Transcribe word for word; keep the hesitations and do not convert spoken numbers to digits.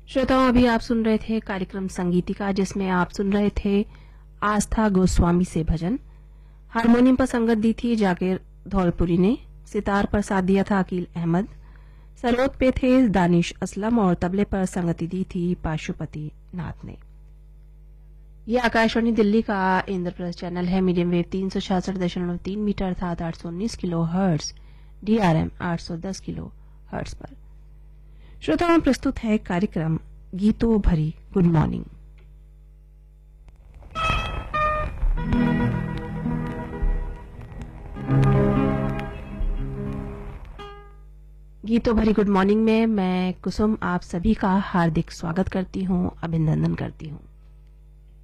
श्रोताओं, अभी आप सुन रहे थे कार्यक्रम संगीतिका, जिसमें आप सुन रहे थे आस्था गोस्वामी से भजन। हारमोनियम पर संगत दी थी जाकिर धौलपुरी ने, सितार पर साथ दिया था अकील अहमद, सरोद पे थे दानिश असलम और तबले पर संगति दी थी पाशुपति नाथ ने। यह आकाशवाणी दिल्ली का इंद्रप्रस्थ चैनल है। मीडियम वेव तीन सौ छियासठ दशमलव तीन मीटर अर्थात आठ सौ उन्नीस किलो हर्ट्ज, डीआरएम आठ सौ दस किलो हर्ट्ज पर। श्रोताओं, प्रस्तुत है कार्यक्रम गीतों भरी गुड मॉर्निंग। गीतों भरी गुड मॉर्निंग में मैं कुसुम आप सभी का हार्दिक स्वागत करती हूं, अभिनंदन करती हूं।